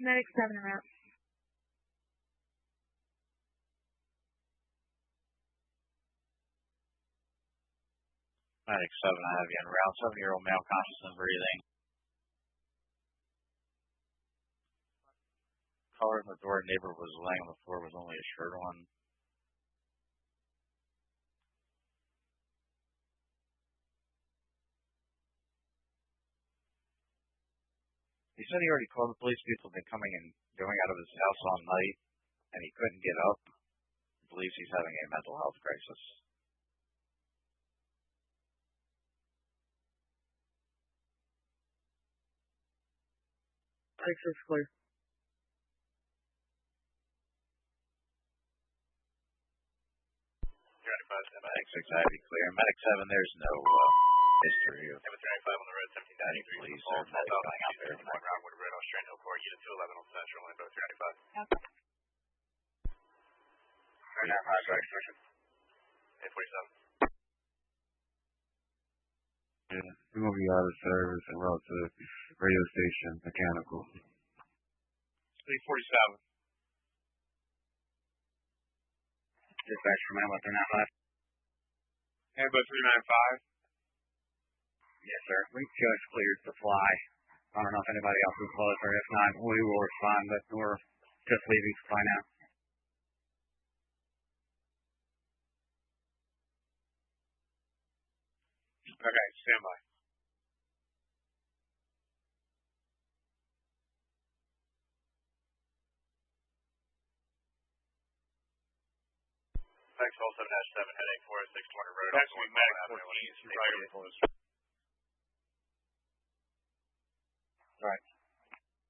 Medic 7 and out. Medic 7, I have you en route. 7-year-old male conscious and breathing. Color in the door, neighbor was laying on the floor with only a shirt on. He said he already called the police. People have been coming and going out of his house all night, and he couldn't get up. He believes he's having a mental health crisis. Texas clear. Medic 6, I have you clear. Medic 7, there's no history of 35 on the road, 1793. police or medics lying out there. One Rockwood Red, Australian Hill Court, Unit 211 on Central, Orlando, 395. Okay. 395, direct instruction. 847. Yeah, we will be out of service en route to radio station mechanical. 347. Dispatch from Ammo 395. Ambo 395. Yes, sir. We just cleared to fly. I don't know if anybody else is close, or if not, we will respond, but we're just leaving to fly now. Okay, stand by. Thanks, all 7-7, heading 406 200 road. That's me, Medic 14. Right. Right.